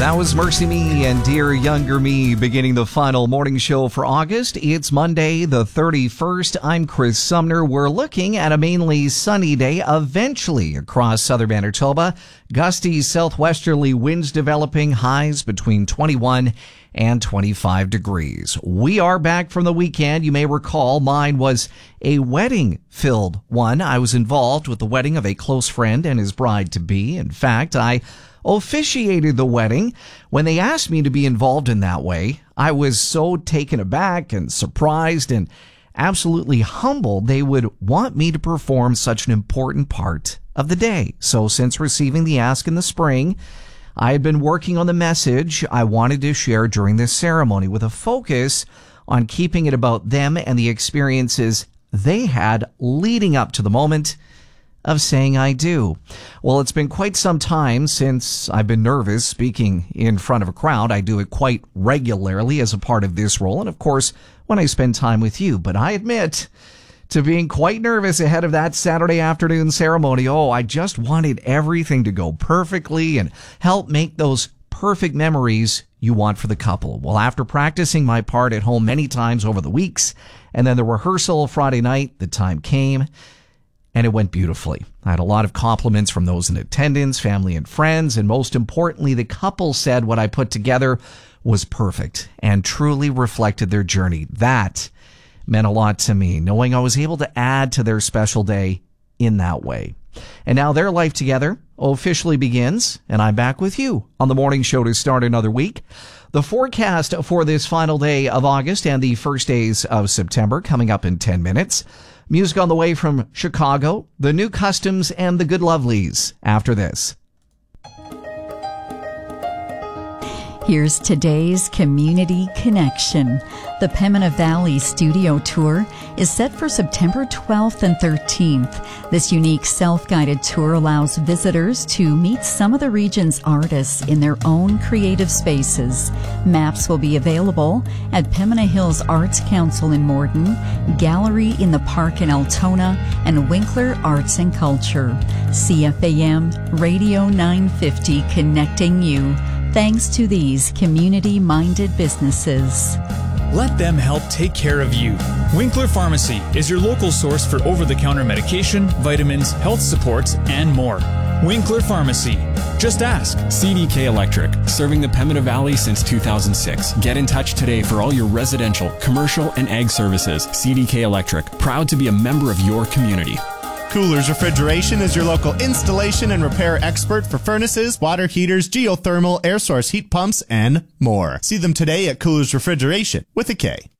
That was Mercy Me and Dear Younger Me beginning the final morning show for August. It's Monday, the 31st. I'm Chris Sumner. We're looking at a mainly sunny day eventually across southern Manitoba. Gusty southwesterly winds developing, highs between 21 and 25 degrees. We are back from the weekend. You may recall mine was a wedding-filled one. I was involved with the wedding of a close friend and his bride-to-be. In fact, I officiated the wedding. When they asked me to be involved in that way, I was so taken aback and surprised and absolutely humbled they would want me to perform such an important part of the day. So since receiving the ask in the spring, I had been working on the message I wanted to share during this ceremony with a focus on keeping it about them and the experiences they had leading up to the moment of saying I do. Well, it's been quite some time since I've been nervous speaking in front of a crowd. I do it quite regularly as a part of this role, and of course, when I spend time with you. But I admit to being quite nervous ahead of that Saturday afternoon ceremony. Oh, I just wanted everything to go perfectly and help make those perfect memories you want for the couple. Well, after practicing my part at home many times over the weeks, and then the rehearsal Friday night, the time came, and it went beautifully. I had a lot of compliments from those in attendance, family and friends, and most importantly, the couple said what I put together was perfect and truly reflected their journey. That meant a lot to me, knowing I was able to add to their special day in that way. And now their life together officially begins, and I'm back with you on the morning show to start another week. The forecast for this final day of August and the first days of September coming up in 10 minutes. Music on the way from Chicago, the New Customs, and the Good Lovelies after this. Here's today's Community Connection. The Pembina Valley Studio Tour is set for September 12th and 13th. This unique self-guided tour allows visitors to meet some of the region's artists in their own creative spaces. Maps will be available at Pembina Hills Arts Council in Morden, Gallery in the Park in Altona, and Winkler Arts and Culture. CFAM Radio 950 connecting you. Thanks to these community-minded businesses. Let them help take care of you. Winkler Pharmacy is your local source for over-the-counter medication, vitamins, health supports, and more. Winkler Pharmacy. Just ask. CDK Electric, serving the Pembina Valley since 2006. Get in touch today for all your residential, commercial, and ag services. CDK Electric, proud to be a member of your community. Coolers Refrigeration is your local installation and repair expert for furnaces, water heaters, geothermal, air source heat pumps, and more. See them today at Coolers Refrigeration with a K.